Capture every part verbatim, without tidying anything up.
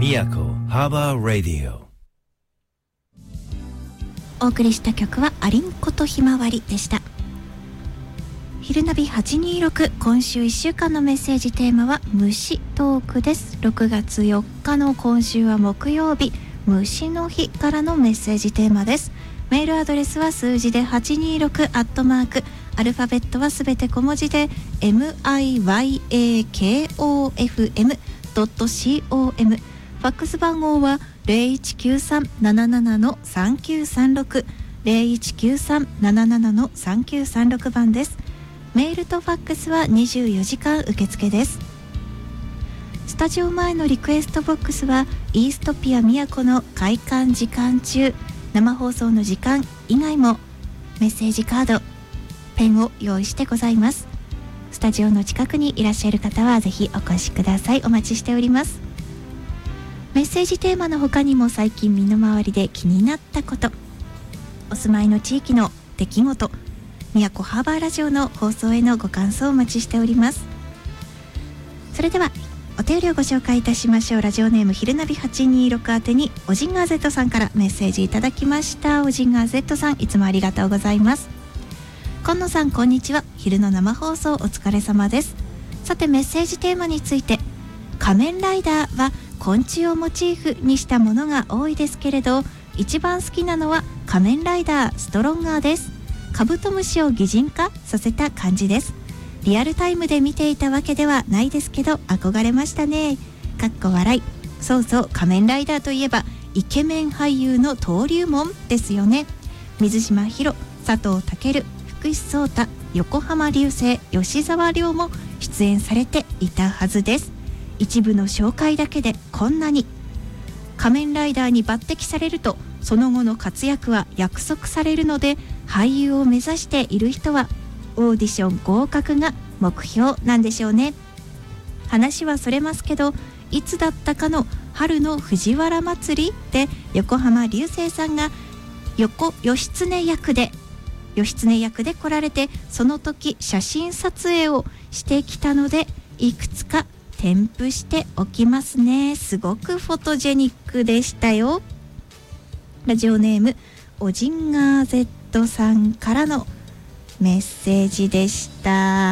宮古ハーバーラディオ。 お送りした曲はアリンコとひまわりでした。昼ナビはちにーろく、今週いっしゅうかんのメッセージテーマは虫トークです。ろくがつよっかの今週は木曜日、虫の日からのメッセージテーマです。メールアドレスは数字ではちにーろくアットマーク、アルファベットはすべて小文字で ミヤコフエムドットコム、 ファックス番号は ゼロいちきゅうさん なななな さんきゅうさんろく ゼロいちきゅうさん なななな さんきゅうさんろく 番です。メールとファックスはにじゅうよじかん受付です。スタジオ前のリクエストボックスはイーストピア宮古の開館時間中、生放送の時間以外もメッセージカード、ペンを用意してございます。スタジオの近くにいらっしゃる方はぜひお越しください。お待ちしております。メッセージテーマの他にも最近身の回りで気になったこと、お住まいの地域の出来事、宮古ハーバーラジオの放送へのご感想をお待ちしております。それではお便りをご紹介いたしましょう。ラジオネームひるなびはちにーろく宛てにオジンガー Z さんからメッセージいただきました。オジンガー Z さん、いつもありがとうございます。今野さん、こんにちは。昼の生放送お疲れ様です。さてメッセージテーマについて、仮面ライダーは昆虫をモチーフにしたものが多いですけれど、一番好きなのは仮面ライダーストロンガーです。カブトムシを擬人化させた感じです。リアルタイムで見ていたわけではないですけど憧れましたね。かっこ笑い。そうそう、仮面ライダーといえばイケメン俳優の登竜門ですよね。水島ひろ、佐藤健、福士蒼汰、横浜流星、吉沢亮も出演されていたはずです。一部の紹介だけでこんなに。仮面ライダーに抜擢されるとその後の活躍は約束されるので、俳優を目指している人はオーディション合格が目標なんでしょうね。話はそれますけど、いつだったかの春の藤原祭りで横浜流星さんが横義経役で義経役で来られて、その時写真撮影をしてきたのでいくつか添付しておきますね。すごくフォトジェニックでしたよ。ラジオネームオジンガー Z さんからのメッセージでした。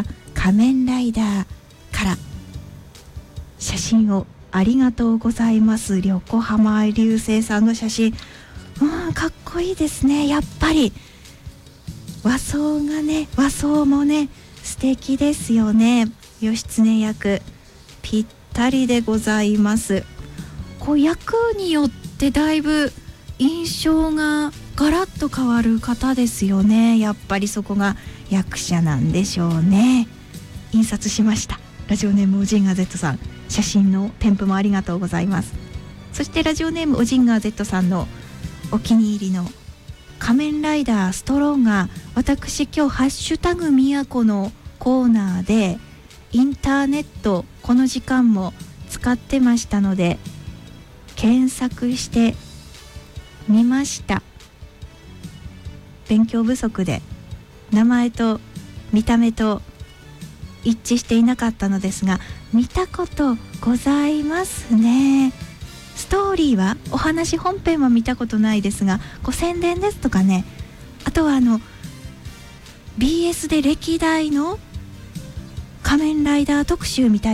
仮面ライダーから写真をありがとうございます。横浜流星さんの写真、うん、かっこいいですね。やっぱり和装がね、和装もね素敵ですよね。義経役ぴったりでございます。こう役によってだいぶ印象がガラッと変わる方ですよね。やっぱりそこが役者なんでしょうね。印刷しました。ラジオネームオジンガー Z さん、写真の添付もありがとうございます。そしてラジオネームオジンガー Z さんのお気に入りの仮面ライダーストロンガー、私今日ハッシュタグみやこのコーナーでインターネットこの時間も使ってましたので検索してみました。勉強不足で名前と見た目と一致していなかったのですが、見たことございますね。ストーリーはお話本編は見たことないですが、こう宣伝ですとかね、あとはあの ビーエス で歴代の仮面ライダー特集みたい